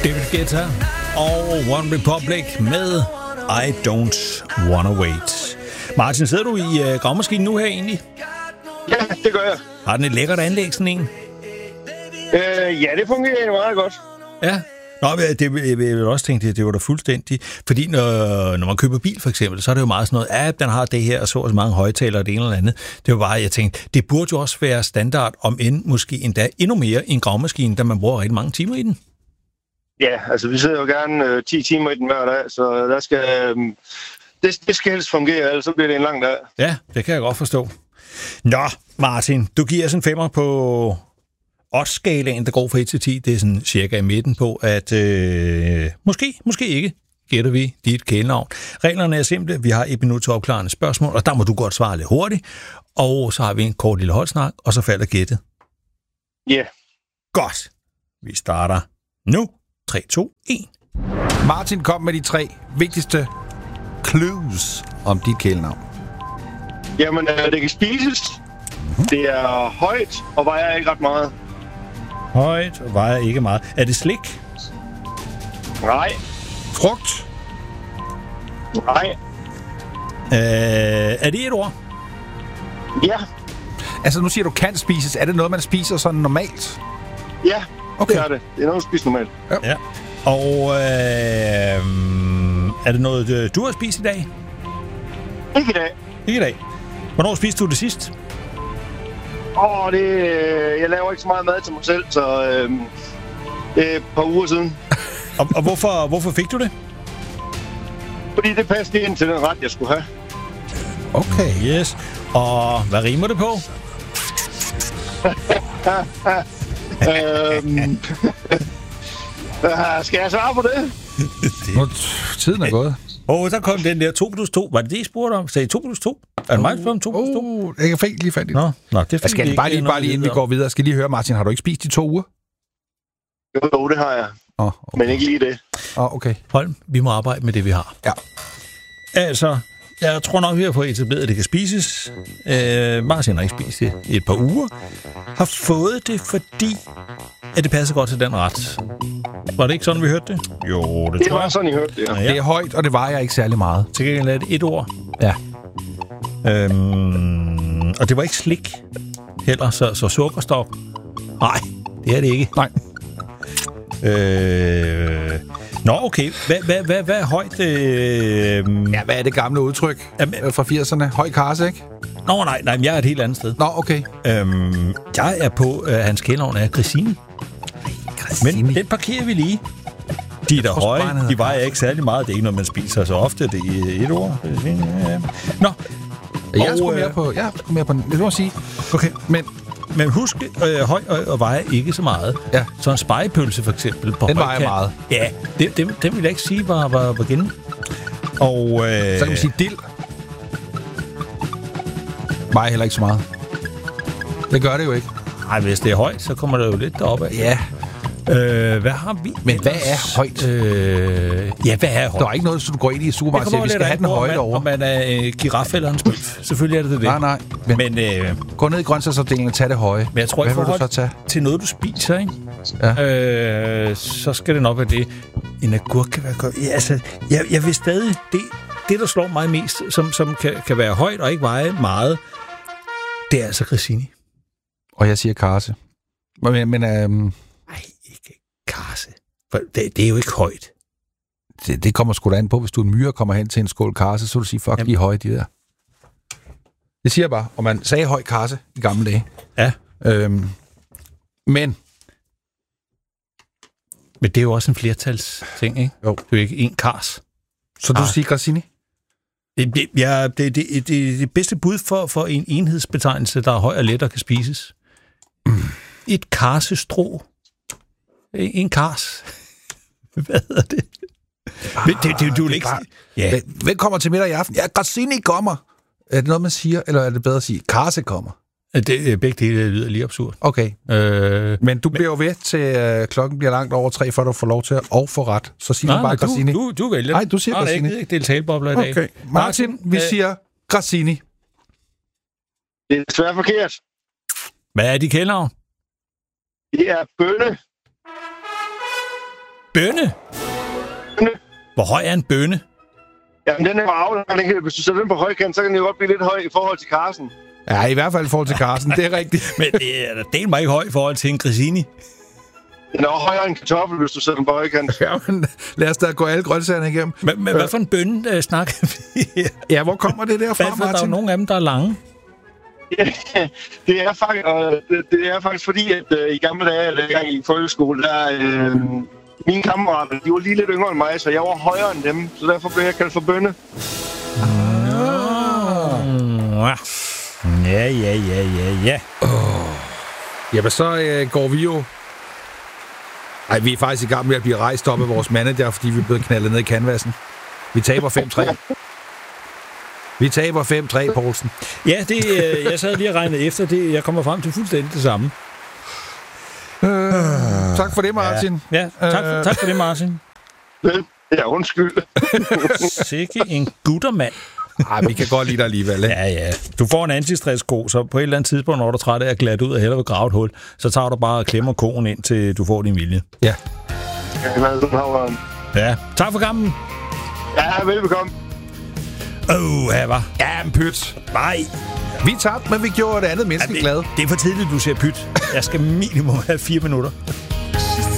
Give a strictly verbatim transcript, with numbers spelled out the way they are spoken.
David Guetta og One Republic med I Don't Wanna Wait. Martin, sidder du i uh, gravmaskinen nu her egentlig? Ja, det gør jeg. Har den et lækkert anlæg, sådan en? Øh, ja, det fungerer meget godt. Ja. Nå, det, jeg vil også tænke, det, det var da fuldstændig. Fordi når, når man køber bil for eksempel, så er det jo meget sådan noget, at den har det her, og så og så mange højtalere og det ene eller andet. Det var bare, jeg tænkte, det burde jo også være standard, om end måske endda endnu mere i en gravmaskine, da man bruger rigtig mange timer i den. Ja, altså vi sidder jo gerne øh, ti timer i den hver dag, så der skal, øh, det, det skal helst fungere, ellers så bliver det en lang dag. Ja, det kan jeg godt forstå. Nå, Martin, du giver os en femmer på odds-skalaen, der går fra et til ti. Det er sådan cirka i midten på, at øh, måske, måske ikke, gætter vi dit kælenavn. Reglerne er simple. Vi har et minut til opklarende spørgsmål, og der må du godt svare lidt hurtigt. Og så har vi en kort lille holdsnak, og så falder gættet. Ja. Yeah. Godt. Vi starter nu. tre, to, et. Martin, kom med de tre vigtigste clues om dit kælenavn. Jamen, øh, det kan spises. Mm-hmm. Det er højt, og vejer ikke ret meget. Højt og vejer ikke meget. Er det slik? Nej. Frugt? Nej. Øh, er det et ord? Ja. Altså, nu siger du, kan spises. Er det noget, man spiser sådan normalt? Ja, okay. Det er det. Det er noget, man spiser normalt. Ja. ja. Og øh, er det noget, du har spist i dag? Ikke i dag. Ikke i dag. Hvornår spiste du det sidst? Åh, det, jeg laver ikke så meget mad til mig selv, så øh, det er et par uger siden. og og hvorfor, hvorfor fik du det? Fordi det passede ind til den ret, jeg skulle have. Okay, yes. Og hvad rimer det på? øhm, skal jeg svare på det? Nå, tiden er gået. Åh, oh, så kom den der to plus to. Var det det, I spurgte om? Sagde I to plus to? Er det mig, der spurgte om to plus to? Oh, jeg fik lige fat i det. Nå, nå, det jeg skal bare lige, bare lige inden vi går videre, skal lige høre, Martin, har du ikke spist de to uger? Jo, det har jeg. Oh, okay. Men ikke lige det. Åh, oh, okay. Holm, vi må arbejde med det, vi har. Ja. Altså, jeg tror nok, vi har fået etableret, at det kan spises. Øh, Martin har ikke spist det i et par uger. Har fået det, fordi at det passer godt til den ret. Var det ikke sådan, vi hørte det? Jo, det, det tror var jeg. sådan, I hørte det, ja. Det er højt, og det vejer ikke særlig meget. Til gengæld er det et ord. Ja. Øhm, og det var ikke slik heller, så, så sukkerstok. Nej, det er det ikke. Nej. Øh... Nå, okay. Hvad, hvad, hvad, hvad er højt? Øh... Ja, hvad er det gamle udtryk Jamen, fra firserne? Høj karse, ikke? Nå, nej, nej, men jeg er et helt andet sted. Nå, okay. Øhm, jeg er på, øh, hans kælenavn er Grissini. Men den parkerer vi lige. De er der høje, de vejer ikke særlig meget. Det er ikke noget, man spiser så ofte. Det er et ord. Nå. Jeg er sgu mere på... Jeg er sgu mere på... Det må jeg sige. Okay. Men... Men husk, øh, høj og, og vejer ikke så meget. Ja. Så en spegepølse for eksempel. På den vejer meget. Ja, det, det, det vil jeg ikke sige var, var, var gen. Og... Øh, så kan man sige dild. Vejer heller ikke så meget. Det gør det jo ikke. Nej, hvis det er højt, så kommer det jo lidt deroppe af. Ja. Øh, hvad har vi? Men hvad er højt? Øh, ja, hvad er højt? Der er ikke noget, så du går ind i supermarkedet og siger, vi skal have den højt over. Om man er en giraf eller en spøf. Selvfølgelig er det det. Nej, nej. Men, men øh, gå ned i grøntsagsafdelingen og tag det høje. Men jeg tror, hvad vil du så tage? Til noget, du spiser, ikke? Ja. Øh, så skal det nok være det. En agurk kan være godt. Ja, altså, jeg, jeg vil stadig... Det, det, der slår mig mest, som, som kan, kan være højt og ikke veje meget, det er altså Grissini. Og jeg siger karse. Men... men øhm nej, ikke karse. For det, det er jo ikke højt. Det, det kommer sgu da an på, hvis du en myre kommer hen til en skål karse, så vil du sige, fuck, de er høje, de der. Det siger jeg bare, og man sagde høj karse i gamle dage. Ja. Øhm, men... Men det er jo også en flertalsting, ikke? Jo. Det er jo ikke en kars. Så du ah. siger Grissini? Det, det, ja, det, det, det, det, det bedste bud for, for en enhedsbetegnelse, der er høj og let og kan spises. Mm. Et karsestrå. En kars. Hvad hedder det? Ah, Men det, det, du vil ikke... Bare... Ja. Hvem kommer til middag i aften? Ja, Grissini kommer. Er det noget, man siger, eller er det bedre at sige, karse kommer? Det, begge dele lyder lige absurd. Okay. Øh, men du bliver jo ved til øh, klokken bliver langt over tre, før du får lov til at og få ret. Så siger du bare Grissini. Du, du, du vælger. Nej, du siger Grissini. Nej, jeg ikke dele talebobler i dag. Okay. Martin, vi øh, siger Grissini. Det er desværre forkert. Hvad er de kælenavn? Det er bønne. Bønne? Bønne. Hvor høj er en bønne? Jamen, den er afhængig. Hvis du sætter den på højkant, så kan den jo godt blive lidt høj i forhold til Carsten. Ja, i hvert fald i forhold til Carsten, det er rigtigt. Men det er del mig ikke høj i forhold til en Grissini. Den er også højere end kartoffel, hvis du sætter den på højkant. Ja, men lad os da gå alle grøntsagerne igennem. Men, men øh. hvad for en bønne øh, snakker vi her? Ja, hvor kommer det der fra, Martin? Der er jo Martin? nogle af dem, der er lange. Ja, det er faktisk, og det, det er faktisk fordi, at øh, i gamle dage, eller gang i folkeskole, der øh, mine kammerater, de var lige lidt yngre end mig, så jeg var højere end dem, så derfor blev jeg kaldt for bønne. Ah. Ja, ja, ja, ja, ja. Oh. Jamen, så øh, går vi jo... Ej, vi er faktisk i gang med at blive rejst op af vores manager, fordi vi er blevet knaldet ned i canvassen. Vi taber fem tre. Vi taber fem tre, Poulsen. Ja, det, øh, jeg sad lige og regnede efter det. Jeg kommer frem til fuldstændig det samme. Øh, tak for det, Martin. Ja, ja tak, for, tak for det, Martin. Ja, undskyld. Sikke en guttermand. Ej, vi kan godt lide dig alligevel. Ja, ja. Du får en antistress-ko, så på et eller andet tidspunkt, når du er træt af at glatte ud og hellere vil grave et hul, så tager du bare og klemmer koen ind, til du får din vilje. Ja. Ja. Tak for kampen. Ja, velbekomme. Åh, oh, her var. Ja, en pyt. Nej. Vi tabte, men vi gjorde det andet menneske ja, det, glade. Det er for tidligt, du siger pyt. Jeg skal minimum have fire minutter.